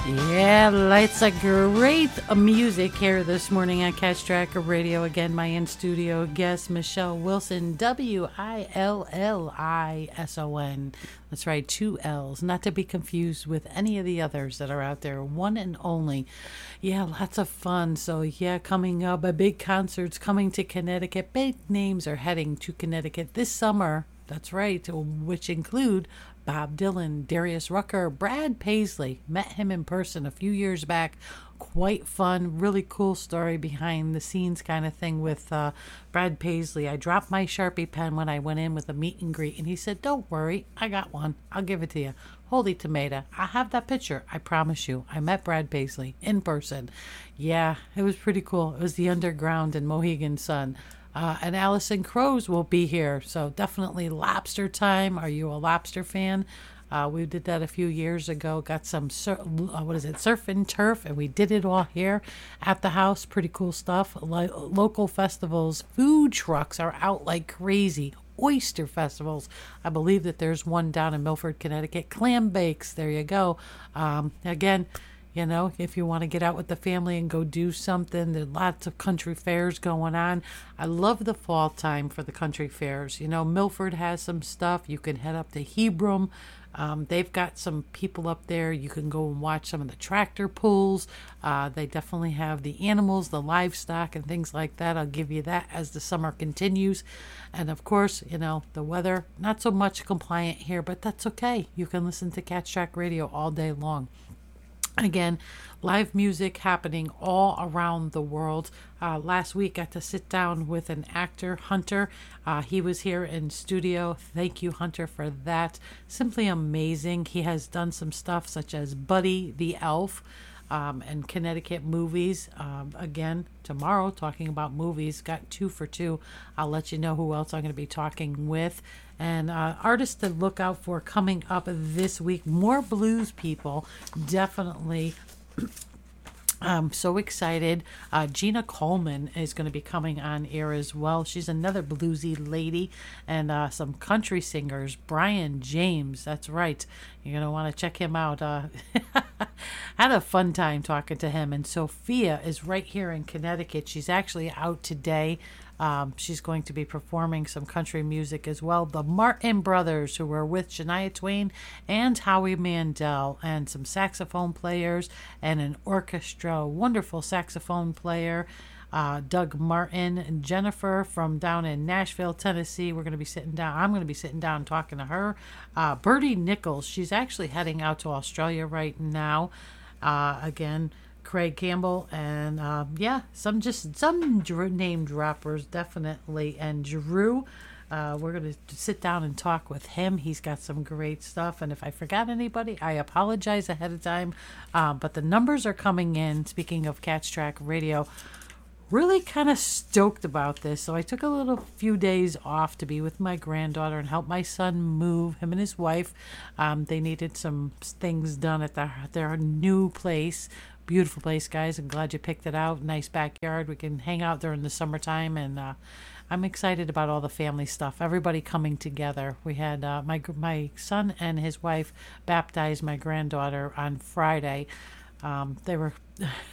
Yeah, lots of great music here this morning on Catch Tracker Radio. Again, my in-studio guest, Michelle Wilson, Willison. That's right, two L's, not to be confused with any of the others that are out there, one and only. Yeah, lots of fun. So yeah, coming up, a big concert's coming to Connecticut. Big names are heading to Connecticut this summer. That's right, which include Bob Dylan, Darius Rucker, Brad Paisley. Met him in person a few years back. Quite fun, really cool story behind the scenes kind of thing with Brad Paisley. I dropped my Sharpie pen when I went in with a meet and greet, and he said, "Don't worry, I got one. I'll give it to you. Holy tomato. I have that picture. I promise you. I met Brad Paisley in person." Yeah, it was pretty cool. It was the Underground and Mohegan Sun. And Allison Crows will be here. So definitely lobster time. Are you a lobster fan? We did that a few years ago. Got some, surf and turf. And we did it all here at the house. Pretty cool stuff. Local festivals. Food trucks are out like crazy. Oyster festivals. I believe that there's one down in Milford, Connecticut. Clam bakes. There you go. Again, you know, if you want to get out with the family and go do something, there's lots of country fairs going on. I love the fall time for the country fairs. You know, Milford has some stuff. You can head up to Hebron. They've got some people up there. You can go and watch some of the tractor pulls. They definitely have the animals, the livestock, and things like that. I'll give you that as the summer continues. And of course, you know, the weather, not so much compliant here, but that's okay. You can listen to Catch Track Radio all day long. Again, live music happening all around the world. Last week, got to sit down with an actor, Hunter. He was here in studio. Thank you, Hunter, for that. Simply amazing. He has done some stuff such as Buddy the Elf and Connecticut movies. Again, tomorrow, talking about movies. Got 2 for 2. I'll let you know who else I'm going to be talking with. And artists to look out for coming up this week. More blues people, definitely. I'm so excited. Gina Coleman is going to be coming on air as well. She's another bluesy lady. And some country singers. Brian James, that's right. You're going to want to check him out. Had a fun time talking to him. And Sophia is right here in Connecticut. She's actually out today. She's going to be performing some country music as well. The Martin Brothers, who were with Shania Twain and Howie Mandel, and some saxophone players and an orchestra. Wonderful saxophone player, Doug Martin, and Jennifer from down in Nashville, Tennessee. We're going to be sitting down. I'm going to be sitting down and talking to her. Bertie Nichols, she's actually heading out to Australia right now. Again, Craig Campbell, and some name droppers definitely. And Drew, we're going to sit down and talk with him. He's got some great stuff, and if I forgot anybody, I apologize ahead of time. But the numbers are coming in. Speaking of Catch Track Radio, really kind of stoked about this. So I took a few days off to be with my granddaughter and help my son move, him and his wife. They needed some things done at their new place. Beautiful place, guys. I'm glad you picked it out. Nice backyard. We can hang out during the summertime, and I'm excited about all the family stuff. Everybody coming together. We had my son and his wife baptized my granddaughter on Friday. They were